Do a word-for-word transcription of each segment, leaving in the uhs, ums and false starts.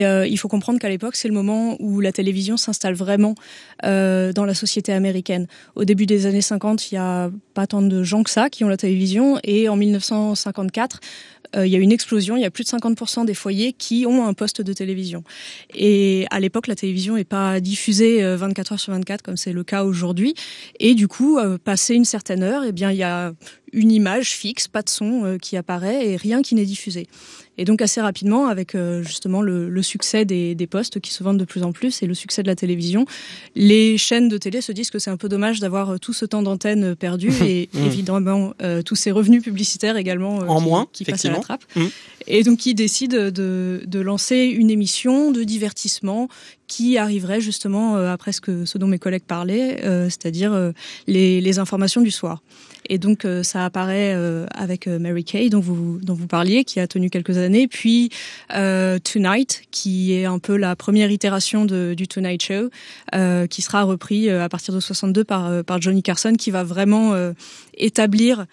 Euh, il faut comprendre qu'à l'époque, c'est le moment où la télévision s'installe vraiment euh, dans la société américaine. Au début des années cinquante, il n'y a pas tant de gens que ça qui ont la télévision. Et en dix-neuf cent cinquante-quatre, euh, il y a une explosion. Il y a plus de cinquante pour cent des foyers qui ont un poste de télévision. Et à l'époque, la télévision n'est pas diffusée euh, vingt-quatre heures sur vingt-quatre comme c'est le cas aujourd'hui. Et du coup, euh, passé une certaine heure, eh bien, il y a une image fixe, pas de son euh, qui apparaît et rien qui n'est diffusé. Et donc assez rapidement, avec euh, justement le, le succès des, des postes qui se vendent de plus en plus et le succès de la télévision, les chaînes de télé se disent que c'est un peu dommage d'avoir euh, tout ce temps d'antenne perdu et mmh. évidemment euh, tous ces revenus publicitaires également euh, en qui, moins, qui passent à la trappe. Mmh. Et donc ils décident de, de lancer une émission de divertissement qui arriverait justement euh, après ce, que, ce dont mes collègues parlaient, euh, c'est-à-dire euh, les, les informations du soir. Et donc euh, ça apparaît euh, avec euh, Mary Kay dont vous dont vous parliez, qui a tenu quelques années, puis euh, Tonight, qui est un peu la première itération de, du Tonight Show, euh, qui sera repris euh, à partir de soixante-deux par euh, par Johnny Carson, qui va vraiment euh, établir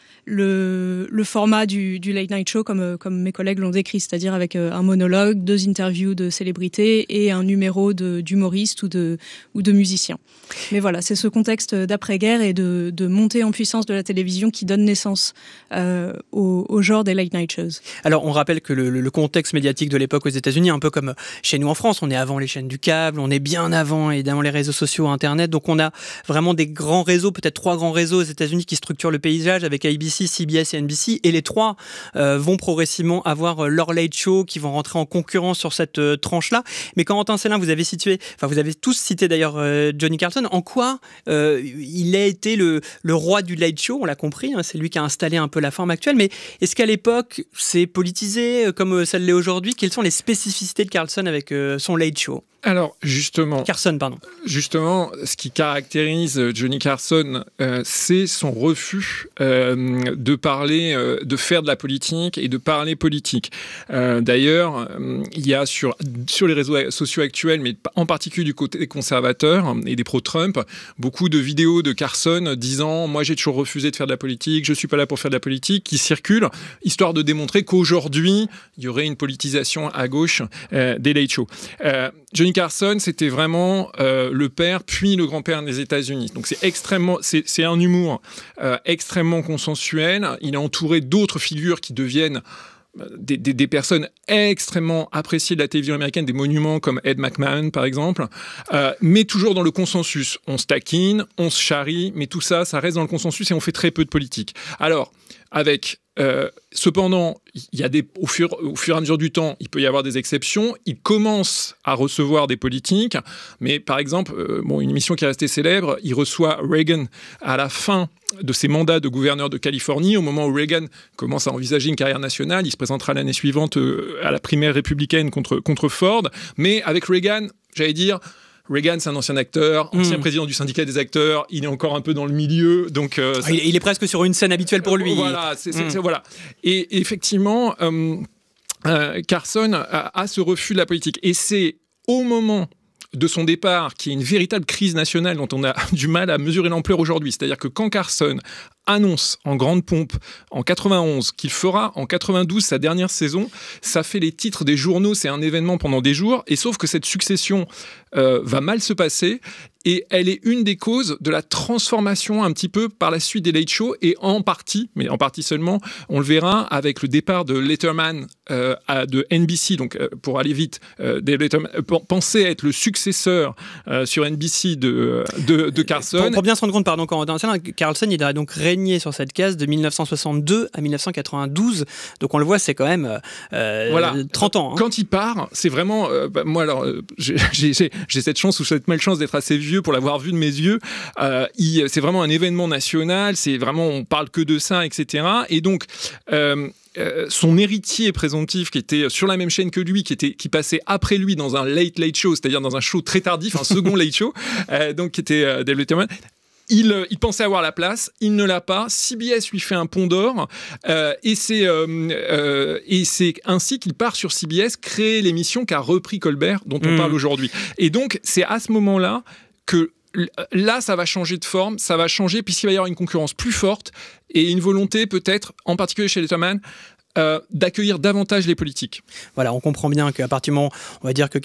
le le format du, du Late Night Show comme euh, comme mes collègues l'ont décrit, c'est-à-dire avec euh, un monologue, deux interviews de célébrités et un numéro de d'humoriste ou de ou de musicien. Mais voilà, c'est ce contexte d'après-guerre et de de montée en puissance de la télévision qui donne naissance euh, au, au genre des late night shows. Alors, on rappelle que le, le contexte médiatique de l'époque aux États-Unis, un peu comme chez nous en France, on est avant les chaînes du câble, on est bien avant évidemment les réseaux sociaux, Internet. Donc, on a vraiment des grands réseaux, peut-être trois grands réseaux aux États-Unis qui structurent le paysage avec A B C, C B S et N B C. Et les trois euh, vont progressivement avoir leur late show qui vont rentrer en concurrence sur cette euh, tranche-là. Mais Corentin Sellin, vous avez situé, enfin vous avez tous cité d'ailleurs euh, Johnny Carson. En quoi euh, il a été le, le roi du late show? On l'a compris, hein, c'est lui qui a installé un peu la forme actuelle. Mais est-ce qu'à l'époque, c'est politisé euh, comme ça l'est aujourd'hui? Quelles sont les spécificités de Carlson avec euh, son late show? Alors, justement, Carson, pardon. Justement, ce qui caractérise Johnny Carson, euh, c'est son refus euh, de parler, euh, de faire de la politique et de parler politique. Euh, d'ailleurs, euh, il y a sur, sur les réseaux sociaux actuels, mais en particulier du côté des conservateurs et des pro-Trump, beaucoup de vidéos de Carson disant « Moi, j'ai toujours refusé de faire de la politique, je ne suis pas là pour faire de la politique », qui circulent, histoire de démontrer qu'aujourd'hui, il y aurait une politisation à gauche euh, des late shows. Euh, Johnny Carson, c'était vraiment euh, le père puis le grand-père des États-Unis. Donc c'est extrêmement, c'est, c'est un humour euh, extrêmement consensuel. Il est entouré d'autres figures qui deviennent Des, des, des personnes extrêmement appréciées de la télévision américaine, des monuments comme Ed McMahon par exemple, euh, mais toujours dans le consensus. On se taquine, on se charrie, mais tout ça, ça reste dans le consensus et on fait très peu de politique. Alors, avec... Euh, cependant, il y a des, au, fur, au fur et à mesure du temps, il peut y avoir des exceptions. Il commence à recevoir des politiques, mais par exemple, euh, bon, une émission qui est restée célèbre, il reçoit Reagan à la fin de ses mandats de gouverneur de Californie, au moment où Reagan commence à envisager une carrière nationale. Il se présentera l'année suivante euh, à la primaire républicaine contre, contre Ford, mais avec Reagan, j'allais dire... Reagan, c'est un ancien acteur, ancien mmh. président du syndicat des acteurs. Il est encore un peu dans le milieu, donc euh, il, il est presque sur une scène habituelle pour lui. Voilà, c'est, c'est, mmh. c'est, voilà. Et, et effectivement, euh, euh, Carson a, a ce refus de la politique, et c'est au moment de son départ, qui est une véritable crise nationale dont on a du mal à mesurer l'ampleur aujourd'hui. C'est-à-dire que quand Carson annonce en grande pompe en quatre-vingt-onze qu'il fera en quatre-vingt-douze sa dernière saison, ça fait les titres des journaux, c'est un événement pendant des jours, et sauf que cette succession euh, va mal se passer, et elle est une des causes de la transformation un petit peu par la suite des late shows, et en partie, mais en partie seulement, on le verra avec le départ de Letterman euh, à, de N B C, donc euh, pour aller vite, euh, des Letterman, euh, pensait être le successeur euh, sur N B C de, de, de Carson. Pour, pour bien se rendre compte, pardon, Carlson, il a donc régné sur cette case de dix-neuf cent soixante-deux à dix-neuf cent quatre-vingt-douze, donc on le voit, c'est quand même euh, voilà. trente ans. Hein. Quand il part, c'est vraiment, euh, bah, moi alors, euh, j'ai, j'ai, j'ai cette chance ou cette malchance d'être assez vieux pour l'avoir vu de mes yeux, euh, il, c'est vraiment un événement national, c'est vraiment, on parle que de ça, et cetera. Et donc, euh, Euh, son héritier présomptif qui était sur la même chaîne que lui, qui, était, qui passait après lui dans un late late show, c'est-à-dire dans un show très tardif, un second late show, euh, donc qui était euh, Dave Letterman. Il, euh, il pensait avoir la place, il ne l'a pas. C B S lui fait un pont d'or, euh, et, c'est, euh, euh, et c'est ainsi qu'il part sur C B S créer l'émission qu'a repris Colbert, dont on mmh. parle aujourd'hui. Et donc, c'est à ce moment-là que là, ça va changer de forme, ça va changer puisqu'il va y avoir une concurrence plus forte et une volonté peut-être, en particulier chez Letterman, Euh, d'accueillir davantage les politiques. Voilà, on comprend bien qu'à partir du moment, on va dire que